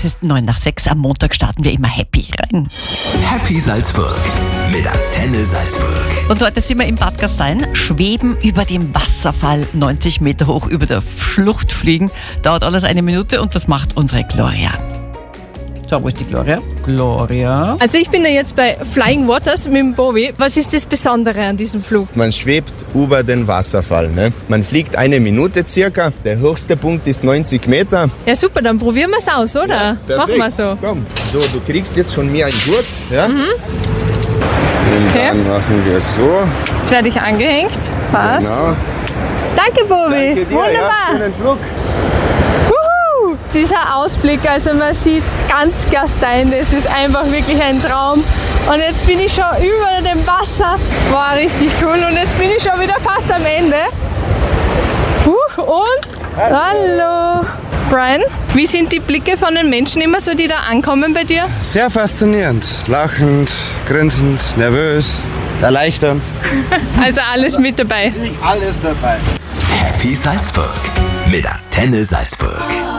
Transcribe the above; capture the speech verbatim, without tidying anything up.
Es ist neun nach sechs. Am Montag starten wir immer happy rein. Happy Salzburg mit Antenne Salzburg. Und heute sind wir im Bad Gastein, schweben über dem Wasserfall, neunzig Meter hoch über der Schlucht fliegen. Dauert alles eine Minute und das macht unsere Gloria. So, wo ist die Gloria? Gloria. Also ich bin ja jetzt bei Flying Waters mit dem Bovi. Was ist das Besondere an diesem Flug? Man schwebt über den Wasserfall. Ne? Man fliegt eine Minute circa. Der höchste Punkt ist neunzig Meter. Ja super, dann probieren wir es aus, oder? Ja, Machen wir so. Komm. So, du kriegst jetzt von mir einen Gurt. Ja? Mhm. Und Okay. dann machen wir so. Jetzt werde ich angehängt. Passt. Genau. Danke, Bovi. Danke dir. Wunderbar. Ja, schönen Flug. Wuhu. Dieser Ausblick, also man sieht ganz Gastein, das ist einfach wirklich ein Traum. Und jetzt bin ich schon über dem Wasser. War richtig cool. Und jetzt bin ich schon wieder fast am Ende. Huch, und hallo. Brian, wie sind die Blicke von den Menschen immer so, die da ankommen bei dir? Sehr faszinierend. Lachend, grinsend, nervös, erleichternd. Also alles mit dabei. Alles dabei. Happy Salzburg mit Antenne Salzburg.